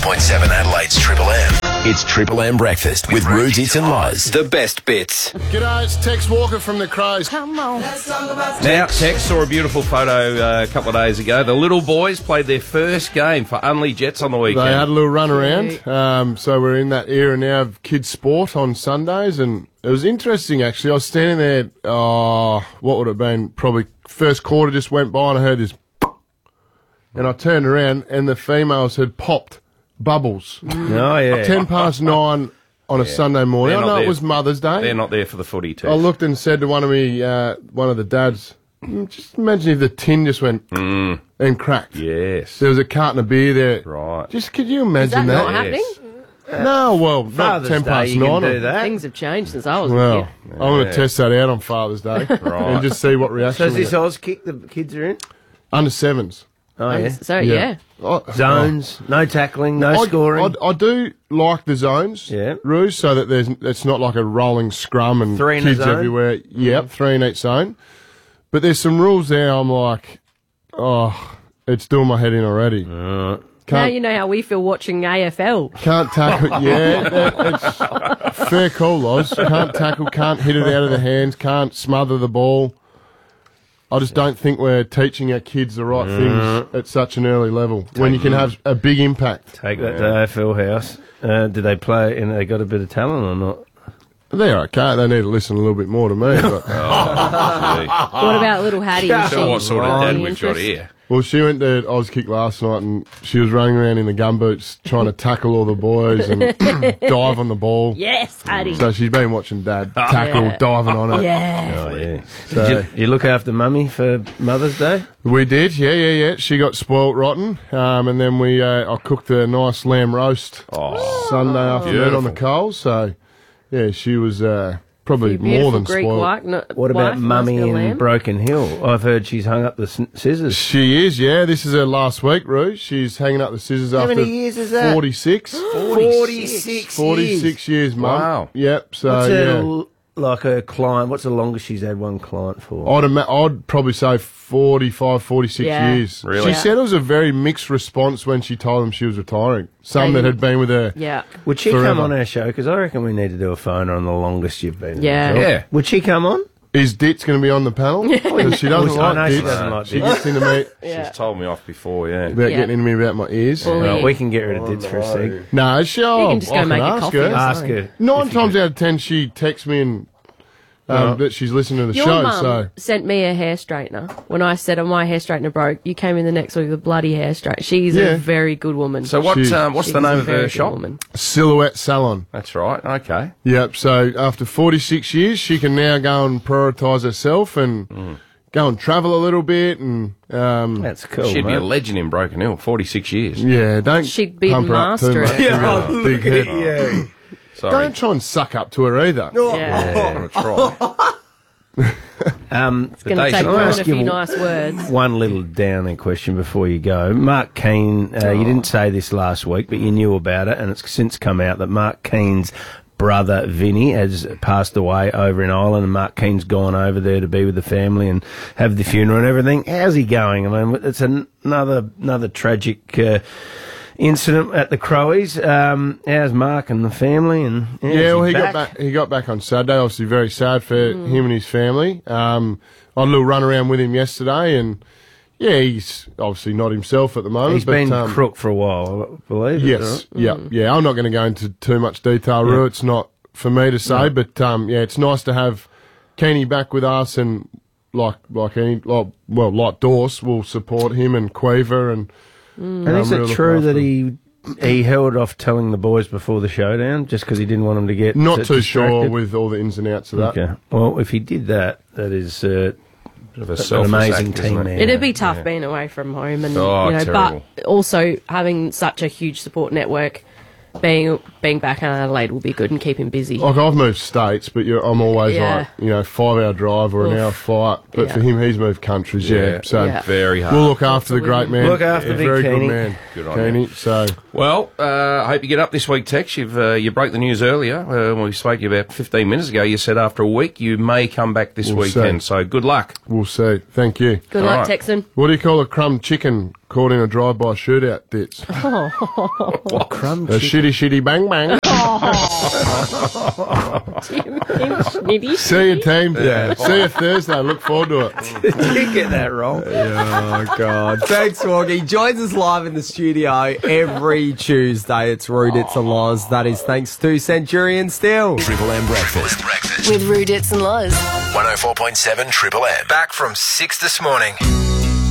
101.7 Adelaide's Triple M. It's Triple M Breakfast with Roo, Dits and Loz. The best bits. G'day, it's Tex Walker from the Crows. Come on. Now, Tex saw a beautiful photo a couple of days ago. The little boys played their first game for Unley Jets on the weekend. They had a little run around, so we're in that era now of kids' sport on Sundays, and it was interesting, actually. I was standing there, what would it have been, probably first quarter just went by, and I heard this, and I turned around, and the females had popped bubbles. Oh, yeah. 9:10 on a Sunday morning. I know it was Mother's Day. They're not there for the footy, too. I looked and said to one of the dads, just imagine if the tin just went and cracked. Yes. There was a carton of beer there. Right. Just could you imagine Is that not Yes. happening? No, well, not Father's 10 Day, past you can 9. do that. Things have changed since I was a Well, kid. I'm going to test that out on Father's Day and just see what So reaction is we this get. Oz kick the kids are in? Under sevens. Oh, yeah. So, Yeah. Zones, no tackling, no scoring. I do like the zones, Yeah. Ruse, so that it's not like a rolling scrum and Three in a kids zone? everywhere. Yep, 3 in each zone. But there's some rules there. I'm like, it's doing my head in already. Now Can't, you know how we feel watching AFL. can't tackle. It's fair call, Loz. Can't tackle. Can't hit it out of the hands. Can't smother the ball. I just don't think we're teaching our kids the right things at such an early level when you can have a big impact. Take that to AFL House. Did they play and they got a bit of talent or not? They're okay. They need to listen a little bit more to me. But, What about little Hattie? Was So what she sort of dad any we've got interest? here? well, she went to Auskick last night and she was running around in the gumboots trying to tackle all the boys and dive on the ball. Yes, Hattie. So she's been watching Dad tackle, Yeah. diving on it. Yeah. Oh, yeah. So- Did you look after Mummy for Mother's Day? We did, yeah. She got spoilt rotten, and then I cooked a nice lamb roast Sunday afternoon on the coals. So, yeah, she was probably more than Greek spoilt. What about wife, Mummy must be a in lamb? Broken Hill? I've heard she's hung up the scissors. She is, yeah. This is her last week, Roo. She's hanging up the scissors after many years is that? 46. 46 years, Mum. Wow. Yep, so, What's yeah. like a client? What's the longest she's had one client for? I'd probably say 45, 46 Yeah. years. Really? She said it was a very mixed response when she told them she was retiring. Some that had been with her. Yeah. Would she forever. come on our show? Because I reckon we need to do a phone on the longest you've been. Yeah. in the job. Yeah. Would she come on? Is Ditz going to be on the panel? Because she doesn't I know like she Ditz. doesn't like She Ditz. gets into me Yeah. She's told me off before, yeah. about Yeah. getting into me about my ears. Well, We can get rid of Ditz for a sec. No, she. You can just go make a ask coffee her. or Ask her. 9 times out of 10, she texts me and that she's listening to the Your show. mum So sent me a hair straightener. When I said, my hair straightener broke, you came in the next week with a bloody hair straightener. She's Yeah. a very good woman. So what's She's the She's name a of very her good shop? woman. Silhouette Salon. That's right, okay. Yep. So after 46 years, she can now go and prioritise herself and go and travel a little bit and That's cool, She'd be a mate. legend in Broken Hill, 46 years. yeah, don't She'd be pump the her up too master much. at it. She's got a big head. Yeah. Sorry. Don't try and suck up to her either. Yeah. That's right. It's going to They take should more than ask a few you- nice words. One little downing question before you go. Mark Keane, you didn't say this last week, but you knew about it, and it's since come out that Mark Keane's brother, Vinny, has passed away over in Ireland, and Mark Keane's gone over there to be with the family and have the funeral and everything. How's he going? I mean, it's another tragic incident at the Crowies. How's Mark and the family? And Yeah, well, is he got back on Saturday. Obviously, very sad for him and his family. I had a little run around with him yesterday, and yeah, he's obviously not himself at the moment. He's but, been crook for a while, I believe. Yes, yeah. I'm not going to go into too much detail, Roo. It's not for me to say, but yeah, it's nice to have Keeney back with us, and like Dorse will support him and Quaver and. And is it really true look that after he held off telling the boys before the showdown just because he didn't want them to get Not too sure distracted? with all the ins and outs of that. Okay. Well, if he did that, that is Bit of a an selfless amazing act, team isn't it? man. It'd be tough being away from home, and Oh, terrible. but also having such a huge support network. Being back in Adelaide will be good and keep him busy. Like I've moved states, but I'm always Yeah. like 5-hour drive or an Oof. hour flight. But Yeah. for him, he's moved countries. Yeah, so Yeah. Very hard. we'll look after the great man. Look after a Big very Keeney. good man, Good on Keeney. So Well, I hope you get up this week, Tex. You broke the news earlier. When we spoke to you about 15 minutes ago, you said after a week you may come back this We'll weekend. see. So good luck. we'll see. Thank you. Good All luck, right. Texan. What do you call a crumb chicken caught in a drive-by shootout, Dits. Crumb A shitty bang bang. See you, team. Yeah. See you Thursday. Look forward to it. You get that wrong. Oh, God. Thanks, Wog. He joins us live in the studio every Tuesday. It's Rudits and Loz. That is thanks to Centurion Steel. Triple M Breakfast. With Rudits and Loz. 104.7 Triple M. Back from 6 this morning.